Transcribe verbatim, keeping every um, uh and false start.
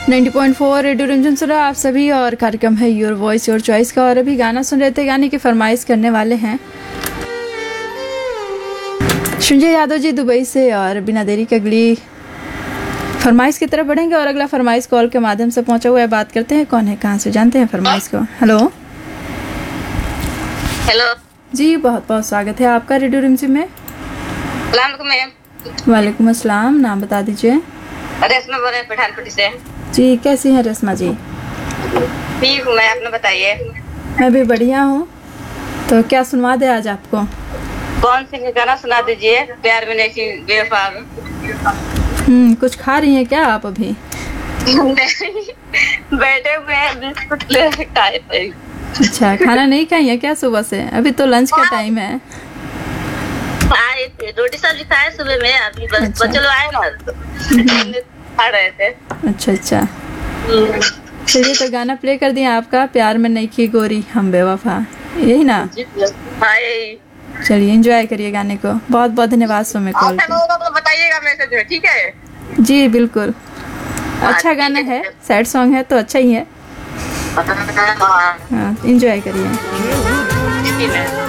नब्बे पॉइंट चार रेडियो रिमझिम सुन रहे आप सभी और कार्यक्रम है योर वॉइस योर चॉइस का। और अभी गाना सुन रहे थे, गाने की फरमाइश करने वाले हैं संजय यादव जी दुबई से। और बिना देरी के अगली फरमाइश की तरफ बढ़ेंगे और अगला फरमाइश कॉल के माध्यम से पहुंचा हुआ है। बात करते हैं कौन है, कहाँ से, जानते हैं फरमाइश को। हेलो हेलो जी, बहुत बहुत स्वागत है आपका रेडियो रिमझिम में। मैम। वालेकुम अस्सलाम, नाम बता दीजिए। रेशमा बोल रहे हैं पठानकोट से। जी, कैसी हैं रेशमा जी? ठीक हूँ मैं, अपना बताइए। मैं भी बढ़िया हूँ। तो क्या सुनवा दे आज आपको? कौन सी गाना सुना दीजिए, प्यार में नहीं बेवफा। हम्म कुछ खा रही हैं क्या आप अभी? बैठे हुए हैं, बिस्कुट ले खाए थे। अच्छा, खाना नहीं खाई है क्या सुबह से? अभी तो लंच का टाइम है। आए थे, रोटी सब्जी खाए सुबह में, अभी बस अच्छा। बच्चे लोग आए ना खा रहे थे। अच्छा अच्छा, चलिए तो गाना प्ले कर दिए आपका, प्यार में नहीं की गोरी हम बेवफा, यही ना? हाय, चलिए एंजॉय करिए गाने को। बहुत बहुत धन्यवाद सो में कॉल आपका होगा तो बताइएगा मैसेज में, ठीक है? जी बिल्कुल, अच्छा गाना है, सैड सॉन्ग है तो अच्छा ही है। हाँ, एंजॉय करिए।